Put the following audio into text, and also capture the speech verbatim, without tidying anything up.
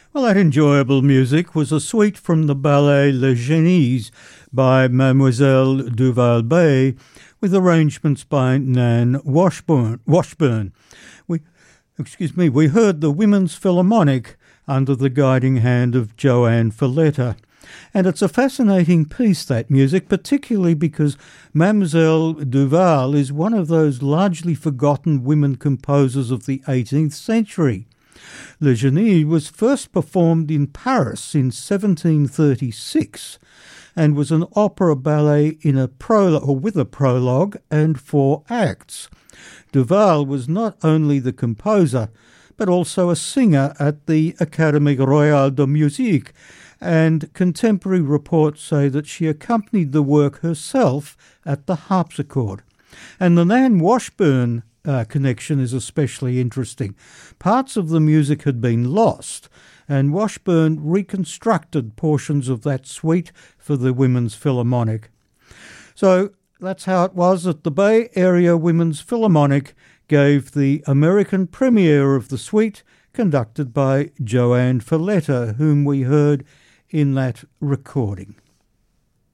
Well, that enjoyable music was a suite from the ballet Les Genies by Mademoiselle Duval-Bay, with arrangements by Nan Washburn. Washburn. We, excuse me, we heard the Women's Philharmonic under the guiding hand of Joanne Falletta. And it's a fascinating piece, that music, particularly because Mademoiselle Duval is one of those largely forgotten women composers of the eighteenth century. Le Genie was first performed in Paris in seventeen thirty-six and was an opera ballet in a prologue, or with a prologue and four acts. Duval was not only the composer, but also a singer at the Académie Royale de Musique, and contemporary reports say that she accompanied the work herself at the harpsichord. And the Nan Washburn uh, connection is especially interesting. Parts of the music had been lost, and Washburn reconstructed portions of that suite for the Women's Philharmonic. So that's how it was that the Bay Area Women's Philharmonic gave the American premiere of the suite, conducted by Joanne Falletta, whom we heard in that recording.